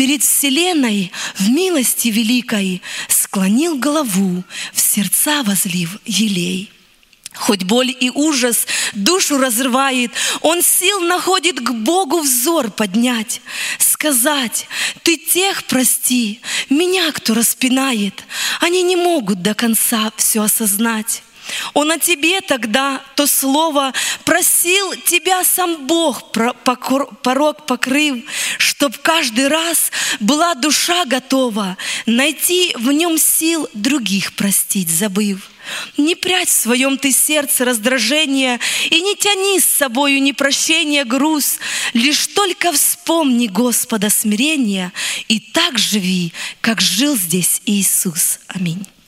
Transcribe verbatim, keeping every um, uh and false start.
перед вселенной в милости великой склонил голову, в сердца возлив елей. Хоть боль и ужас душу разрывает, он сил находит к Богу взор поднять, сказать: «Ты тех прости, меня кто распинает». Они не могут до конца все осознать. Он о тебе тогда то слово просил, тебя сам Бог порог покрыв, чтоб каждый раз была душа готова найти в нем сил других простить, забыв. Не прячь в своем ты сердце раздражение и не тяни с собою непрощения груз. Лишь только вспомни Господа смирения и так живи, как жил здесь Иисус. Аминь.